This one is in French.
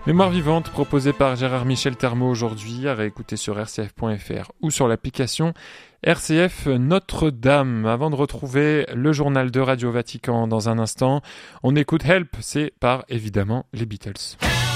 Mémoire vivante proposée par Gérard Michel Termeau aujourd'hui, à réécouter sur rcf.fr ou sur l'application RCF Notre-Dame. Avant de retrouver le journal de Radio Vatican dans un instant, on écoute Help, c'est par évidemment les Beatles.